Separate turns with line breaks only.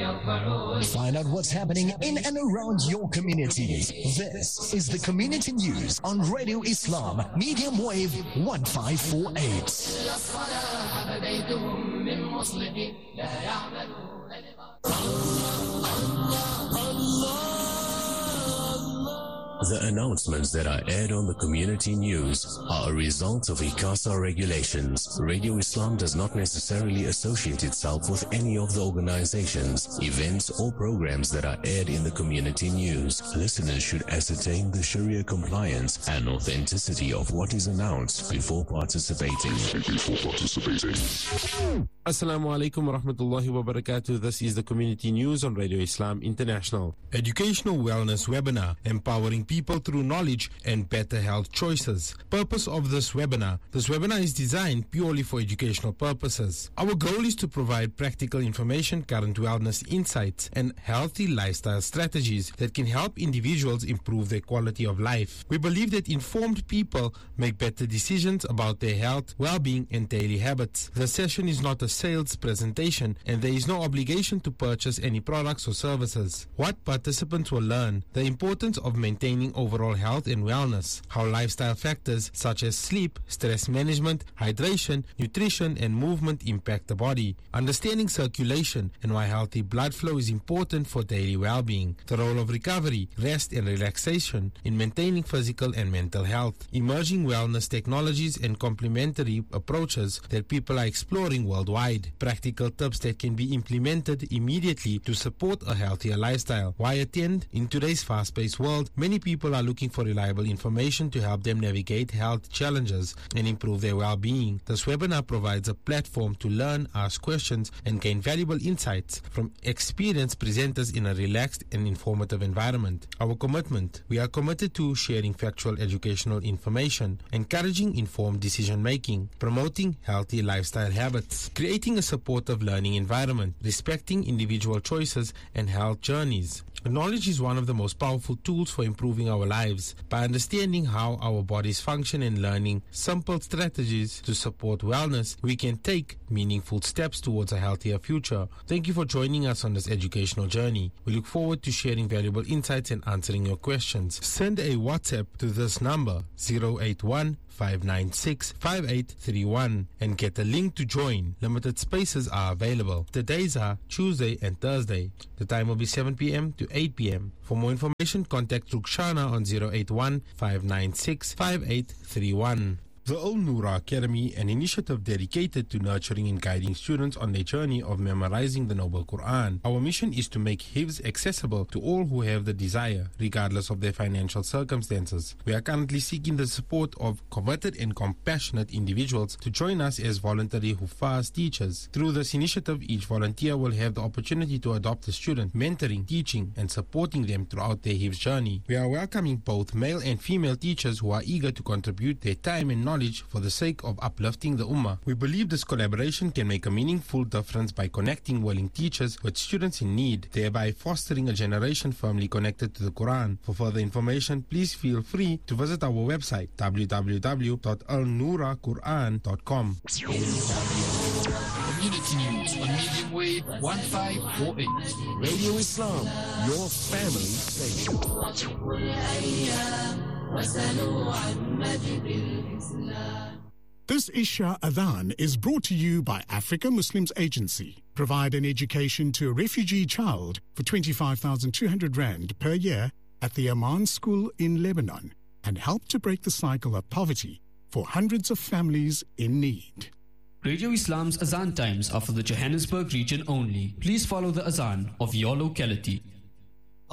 Find out what's happening in and around your community. This is the Community News on Radio Islam, medium wave 1548.
The announcements that are aired on the Community News are a result of ICASA regulations. Radio Islam does not necessarily associate itself with any of the organizations, events or programs that are aired in the Community News. Listeners should ascertain the Sharia compliance and authenticity of what is announced before participating.
Assalamu alaikum wa rahmatullahi wa barakatuh. This is the Community News on Radio Islam International. Educational Wellness Webinar, Empowering People Through Knowledge and Better Health Choices. Purpose of this webinar. This webinar is designed purely for educational purposes. Our goal is to provide practical information, current wellness insights, and healthy lifestyle strategies that can help individuals improve their quality of life. We believe that informed people make better decisions about their health, well-being, and daily habits. The session is not a sales presentation, and there is no obligation to purchase any products or services. What participants will learn: the importance of maintaining overall health and wellness, how lifestyle factors such as sleep, stress management, hydration, nutrition, and movement impact the body, understanding circulation and why healthy blood flow is important for daily well-being, the role of recovery, rest, and relaxation in maintaining physical and mental health, emerging wellness technologies and complementary approaches that people are exploring worldwide, practical tips that can be implemented immediately to support a healthier lifestyle. Why attend? In today's fast-paced world, many people are looking for reliable information to help them navigate health challenges and improve their well-being. This webinar provides a platform to learn, ask questions, and gain valuable insights from experienced presenters in a relaxed and informative environment. Our commitment: we are committed to sharing factual educational information, encouraging informed decision-making, promoting healthy lifestyle habits, creating a supportive learning environment, respecting individual choices and health journeys. Knowledge is one of the most powerful tools for improving our lives. By understanding how our bodies function and learning simple strategies to support wellness, we can take meaningful steps towards a healthier future. Thank you for joining us on this educational journey. We look forward to sharing valuable insights and answering your questions. Send a WhatsApp to this number 081-596-5831 and get a link to join. Limited spaces are available. The days are Tuesday and Thursday. The time will be 7 p.m. to 8 p.m. For more information, contact Rukshana on 081-596-5831. The Al Noura Academy, an initiative dedicated to nurturing and guiding students on their journey of memorizing the Noble Quran. Our mission is to make Hifz accessible to all who have the desire, regardless of their financial circumstances. We are currently seeking the support of committed and compassionate individuals to join us as voluntary Hufaz teachers. Through this initiative, each volunteer will have the opportunity to adopt a student, mentoring, teaching, and supporting them throughout their Hifz journey. We are welcoming both male and female teachers who are eager to contribute their time and knowledge for the sake of uplifting the Ummah. We believe this collaboration can make a meaningful difference by connecting willing teachers with students in need, thereby fostering a generation firmly connected to the Quran. For further information, please feel free to visit our website www.alnouraquran.com.
Community News on medium wave 1548. Radio Islam, your family station.
This Isha Adhan is brought to you by Africa Muslims Agency. Provide an education to a refugee child for 25,200 Rand per year at the Amman School in Lebanon and help to break the cycle of poverty for hundreds of families in need.
Radio Islam's Azan times are for the Johannesburg region only. Please follow the Azan of your locality.